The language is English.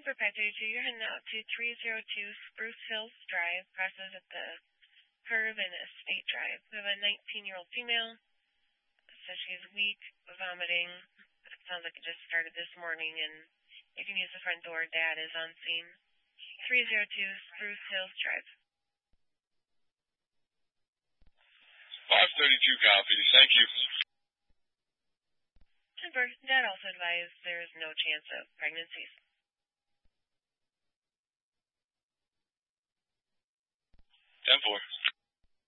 for 532, you're heading out to 302 Spruce Hills Drive, crosses at the curve in Estate Drive. We have a 19-year-old female. So she's weak, vomiting. It sounds like it just started this morning, and you can use the front door. Dad is on scene. 302 Spruce Hills Drive. 532 copies. Thank you. Dad also advised there is no chance of pregnancies. 10-4.